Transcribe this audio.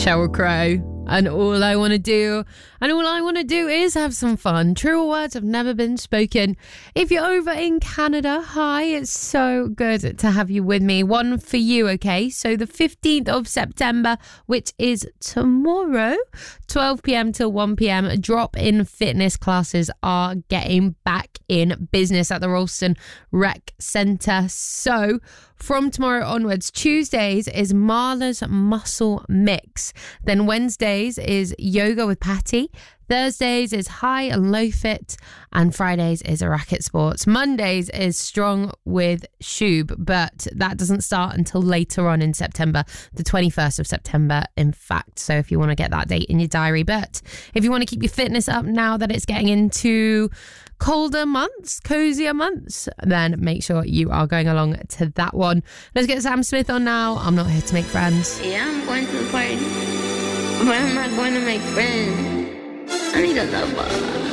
Sheryl Crow. And all I want to do is have some fun. Truer words have never been spoken. If you're over in Canada, hi, it's so good to have you with me. One for you, okay? So the 15th of September, which is tomorrow, 12 p.m. till 1 p.m, drop-in fitness classes are getting back in business at the Ralston Rec Centre. So from tomorrow onwards, Tuesdays is Marla's Muscle Mix. Then Wednesdays is Yoga with Patty. Thursdays is High and Low Fit, and Fridays is Racket Sports. Mondays is Strong with Shub, but that doesn't start until later on in September, the 21st of September, in fact. So if you want to get that date in your diary. But if you want to keep your fitness up now that it's getting into colder months, cozier months, then make sure you are going along to that one. Let's get Sam Smith on now. I'm not here to make friends. Yeah, I'm going to the party, but I'm not going to make friends. I need a lover.